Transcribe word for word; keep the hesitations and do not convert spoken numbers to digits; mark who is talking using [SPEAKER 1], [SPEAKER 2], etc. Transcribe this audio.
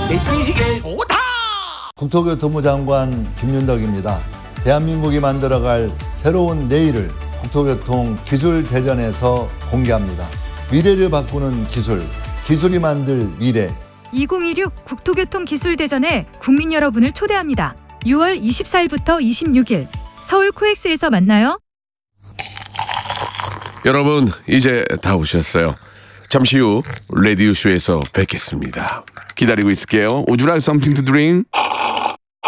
[SPEAKER 1] 좋다.
[SPEAKER 2] 국토교통부 장관 김윤덕입니다. 대한민국이 만들어갈 새로운 내일을 국토교통 기술대전에서 공개합니다. 미래를 바꾸는 기술, 기술이 만들 미래.
[SPEAKER 3] 이천이십육 국토교통기술대전에 국민 여러분을 초대합니다. 유월 이십사일부터 이십육일 서울 코엑스에서 만나요.
[SPEAKER 4] 여러분 이제 다 오셨어요. 잠시 후 라디오쇼에서 뵙겠습니다. 기다리고 있을게요. Would you like something to drink?